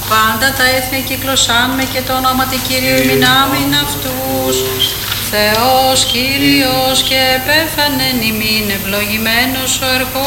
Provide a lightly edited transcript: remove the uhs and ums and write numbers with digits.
Πάντα τα έθνη κυκλωσάμε και το όνομα του Κυρίου ημινάμιν αυτούς. Θεός, Κύριος και επέφανεν ημίν, ευλογημένος ο ερχόμενος